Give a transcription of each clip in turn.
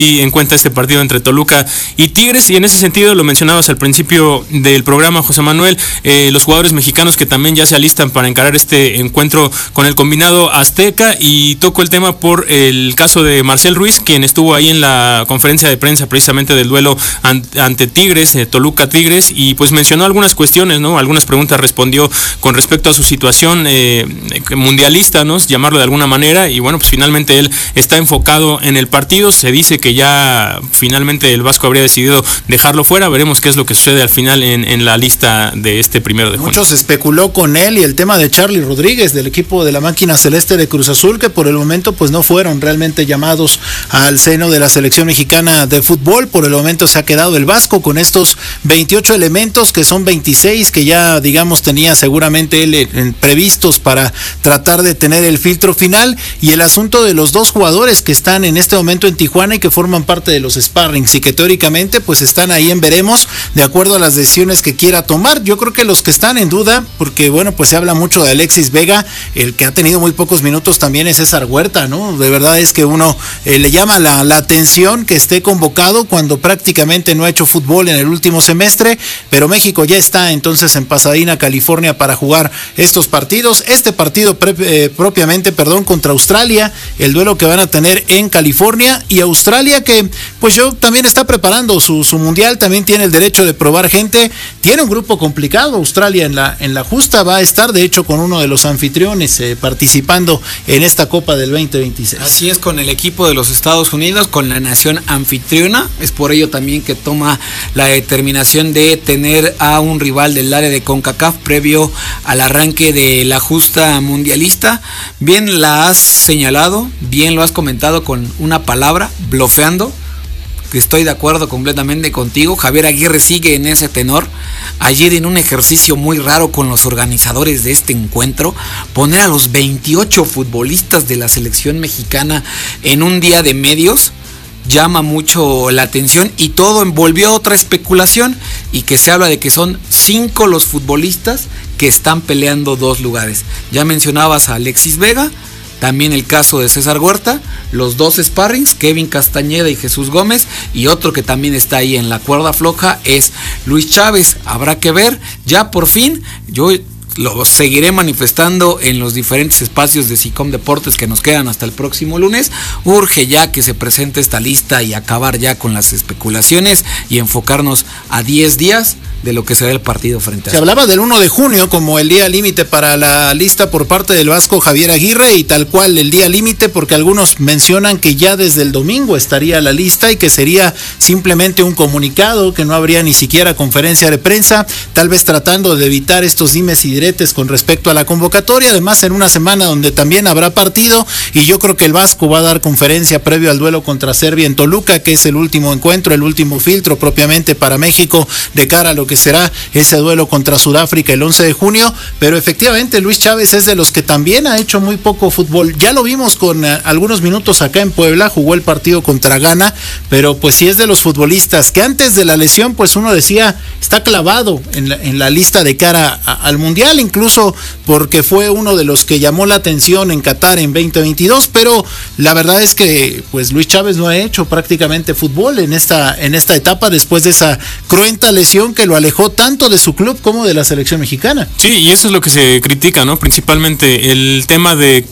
y en cuenta este partido entre Toluca y Tigres, y en ese sentido lo mencionabas al principio del programa, José Manuel, los jugadores mexicanos que también ya se alistan para encarar este encuentro con el combinado azteca, y toco el tema por el caso de Marcel Ruiz, quien estuvo ahí en la conferencia de prensa precisamente del duelo ante Tigres, Toluca Tigres, y pues mencionó algunas cuestiones, ¿no? Algunas preguntas respondió con respecto a su situación mundialista, ¿no? Llamarlo de alguna manera, y bueno, pues finalmente él está enfocado en el partido. Se dice que ya finalmente el Vasco habría decidido dejarlo fuera. Veremos qué es lo que sucede al final en la lista de este 1 de junio. Muchos especuló con él y el tema de Charly Rodríguez del equipo de la máquina celeste de Cruz Azul, que por el momento pues no fueron realmente llamados al seno de la selección mexicana de fútbol. Por el momento se ha quedado el Vasco con estos 28 elementos, que son 26 que ya digamos tenía seguramente él previstos para tratar de tener el filtro final, y el asunto de los 2 jugadores que están en este momento en Tijuana y que forman parte de los sparrings y que teóricamente pues están ahí en veremos de acuerdo a las decisiones que quiera tomar. Yo creo que los que están en duda, porque bueno, pues se habla mucho de Alexis Vega, el que ha tenido muy pocos minutos también es César Huerta, ¿no? De verdad es que uno le llama la atención que esté convocado cuando prácticamente no ha hecho fútbol en el último semestre, pero México ya está entonces en Pasadena, California, para jugar estos partidos. Este partido propiamente contra Australia, el duelo que van a tener en California, y Australia que pues yo también está preparando su mundial, también tiene el derecho de probar gente, tiene un grupo complicado. Australia en la justa va a estar de hecho con uno de los anfitriones participando en esta Copa del 2026. Así es, con el equipo de los Estados Unidos, con la nación anfitriona. Es por ello también que toma la determinación de tener a un rival del área de CONCACAF previo al arranque de la justa mundialista. Bien la has señalado, bien lo has comentado con una palabra, blofeando, que estoy de acuerdo completamente contigo. Javier Aguirre sigue en ese tenor. Ayer, en un ejercicio muy raro con los organizadores de este encuentro, poner a los 28 futbolistas de la selección mexicana en un día de medios llama mucho la atención, y todo envolvió a otra especulación, y que se habla de que son 5 los futbolistas que están peleando 2 lugares. Ya mencionabas a Alexis Vega, también el caso de César Huerta, los 2 sparrings, Kevin Castañeda y Jesús Gómez, y otro que también está ahí en la cuerda floja es Luis Chávez. Habrá que ver, ya por fin, yo lo seguiré manifestando en los diferentes espacios de SICOM Deportes que nos quedan hasta el próximo lunes. Urge ya que se presente esta lista y acabar ya con las especulaciones y enfocarnos a 10 días de lo que será el partido frente a... Se hablaba del 1 de junio como el día límite para la lista por parte del Vasco Javier Aguirre, y tal cual el día límite, porque algunos mencionan que ya desde el domingo estaría la lista y que sería simplemente un comunicado, que no habría ni siquiera conferencia de prensa, tal vez tratando de evitar estos dimes y diretes con respecto a la convocatoria. Además, en una semana donde también habrá partido, y yo creo que el Vasco va a dar conferencia previo al duelo contra Serbia en Toluca, que es el último encuentro, el último filtro propiamente para México de cara a lo que será ese duelo contra Sudáfrica el 11 de junio, pero efectivamente Luis Chávez es de los que también ha hecho muy poco fútbol. Ya lo vimos con algunos minutos acá en Puebla, jugó el partido contra Ghana, pero pues sí es de los futbolistas que antes de la lesión pues uno decía está clavado en la lista de cara al Mundial, incluso porque fue uno de los que llamó la atención en Qatar en 2022, pero la verdad es que pues Luis Chávez no ha hecho prácticamente fútbol en esta etapa después de esa cruenta lesión que lo alejó tanto de su club como de la selección mexicana. Sí, y eso es lo que se critica, ¿no? Principalmente el tema de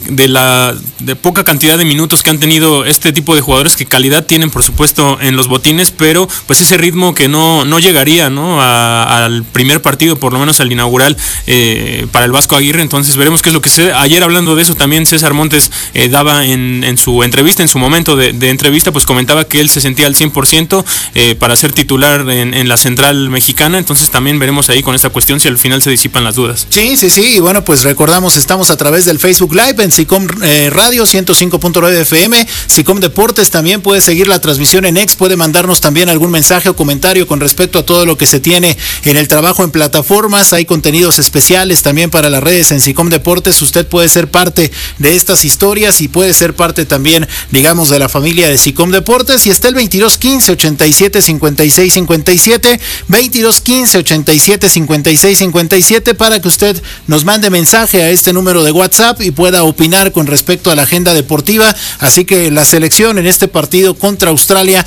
poca cantidad de minutos que han tenido este tipo de jugadores, que calidad tienen por supuesto en los botines, pero pues ese ritmo que no llegaría, ¿no? Al primer partido, por lo menos al inaugural, para el Vasco Aguirre. Entonces veremos qué es lo que se... Ayer, hablando de eso, también César Montes daba en su entrevista, en su momento de entrevista, pues comentaba que él se sentía al 100% para ser titular en la central mexicana. Entonces también veremos ahí con esta cuestión si al final se disipan las dudas. Sí, y bueno, pues recordamos, estamos a través del Facebook Live en SICOM Radio 105.9 FM, SICOM Deportes. También puede seguir la transmisión en X, puede mandarnos también algún mensaje o comentario con respecto a todo lo que se tiene en el trabajo en plataformas. Hay contenidos especiales también para las redes en SICOM Deportes. Usted puede ser parte de estas historias y puede ser parte también, digamos, de la familia de SICOM Deportes. Y está el 2215-875657, 2215-875657 para que usted nos mande mensaje a este número de WhatsApp y pueda opinar con respecto a la agenda deportiva. Así que la selección en este partido contra Australia